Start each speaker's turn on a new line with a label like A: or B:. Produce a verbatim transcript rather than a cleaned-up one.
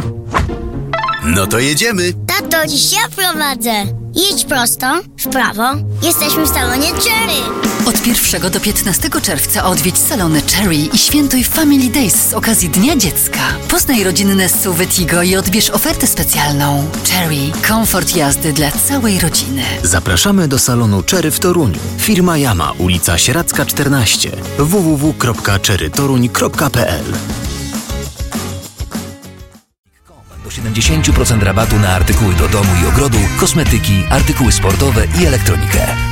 A: No to jedziemy.
B: Tato, dziś ja prowadzę. Jedź prosto, w prawo. Jesteśmy w salonie Cherry.
C: Od pierwszego do piętnastego czerwca odwiedź salony Cherry i świętuj Family Days z okazji Dnia Dziecka. Poznaj rodzinne S U V Tigo i odbierz ofertę specjalną. Cherry. Komfort jazdy dla całej rodziny.
D: Zapraszamy do salonu Cherry w Toruniu. Firma Yama, ulica Sieradzka czternaście. w w w kropka cherry toruń kropka p l.
E: Do siedemdziesiąt procent rabatu na artykuły do domu i ogrodu, kosmetyki, artykuły sportowe i elektronikę.